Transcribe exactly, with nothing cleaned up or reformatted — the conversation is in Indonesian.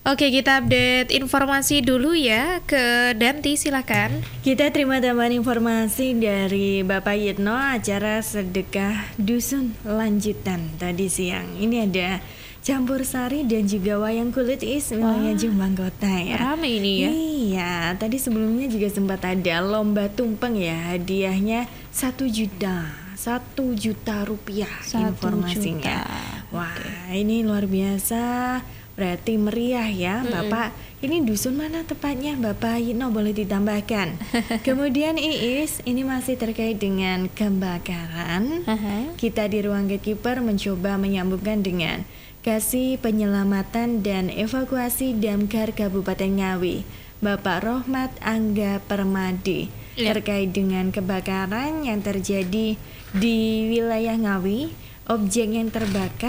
Oke, kita update informasi dulu ya ke Danti, silakan. Kita terima tambahan informasi dari Bapak Yitno, acara sedekah dusun lanjutan tadi siang. Ini ada campur sari dan juga wayang kulit is wilayah Jombang Kota ya. Rame ini ya. Iya, tadi sebelumnya juga sempat ada lomba tumpeng ya, hadiahnya satu juta, satu juta rupiah Satu informasinya. juta. Wah, Oke. ini luar biasa. Berarti meriah ya, Mm-mm. Bapak. Ini dusun mana tepatnya, Bapak Yitno, boleh ditambahkan? Kemudian Iis, ini masih terkait dengan kebakaran. Aha. Kita di ruang gatekeeper mencoba menyambungkan dengan Kasih Penyelamatan dan Evakuasi Damkar Kabupaten Ngawi, Bapak Rohmat Angga Permadi, Ya. terkait dengan kebakaran yang terjadi di wilayah Ngawi. Objek yang terbakar